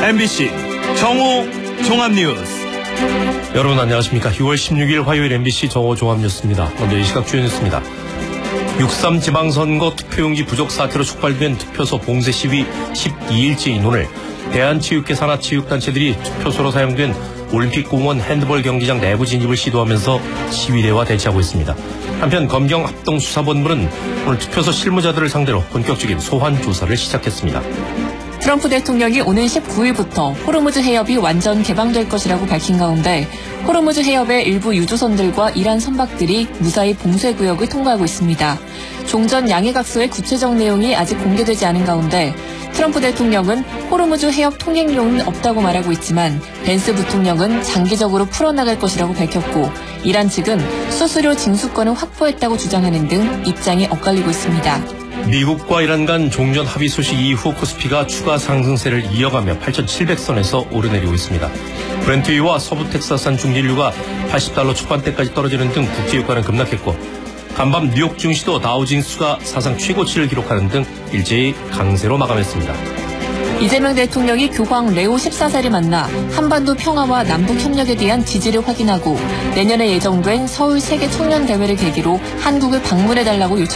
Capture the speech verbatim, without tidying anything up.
엠비씨 정오 종합뉴스. 여러분 안녕하십니까. 유월 십육일 화요일 엠비씨 정오 종합뉴스입니다. 먼저 이 시각 주요 뉴스입니다. 육삼 지방선거 투표용지 부족 사태로 촉발된 투표소 봉쇄 시위 십이일째인 오늘 대한체육회 산하 체육단체들이 투표소로 사용된 올림픽공원 핸드볼 경기장 내부 진입을 시도하면서 시위대와 대치하고 있습니다. 한편 검경합동수사본부는 오늘 투표소 실무자들을 상대로 본격적인 소환 조사를 시작했습니다. 트럼프 대통령이 오는 십구일부터 호르무즈 해협이 완전 개방될 것이라고 밝힌 가운데 호르무즈 해협의 일부 유조선들과 이란 선박들이 무사히 봉쇄구역을 통과하고 있습니다. 종전 양해각서의 구체적 내용이 아직 공개되지 않은 가운데 트럼프 대통령은 호르무즈 해협 통행료는 없다고 말하고 있지만 벤스 부통령은 장기적으로 풀어나갈 것이라고 밝혔고 이란 측은 수수료 징수권을 확보했다고 주장하는 등 입장이 엇갈리고 있습니다. 미국과 이란 간 종전 합의 소식 이후 코스피가 추가 상승세를 이어가며 팔천칠백 선에서 오르내리고 있습니다. 브렌트유와 서부 텍사스산 중진유가 팔십 달러 초반대까지 떨어지는 등 국제유가는 급락했고 간밤 뉴욕 증시도 다우징스가 사상 최고치를 기록하는 등 일제히 강세로 마감했습니다. 이재명 대통령이 교황 레오 십사세를 만나 한반도 평화와 남북 협력에 대한 지지를 확인하고 내년에 예정된 서울 세계 청년 대회를 계기로 한국을 방문해달라고 요청